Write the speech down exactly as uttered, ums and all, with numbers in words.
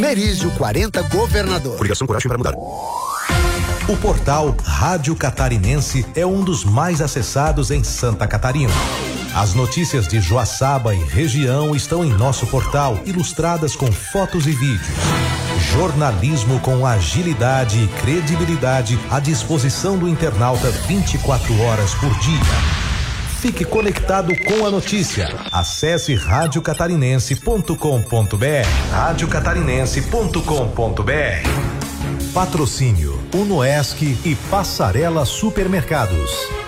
Merizio quarenta, Governador. Coligação Coragem para Mudar. O portal Rádio Catarinense é um dos mais acessados em Santa Catarina. As notícias de Joaçaba e região estão em nosso portal, ilustradas com fotos e vídeos. Jornalismo com agilidade e credibilidade à disposição do internauta vinte e quatro horas por dia. Fique conectado com a notícia. Acesse rádio catarinense ponto com ponto br. rádio catarinense ponto com ponto br. Patrocínio Unoesc e Passarela Supermercados.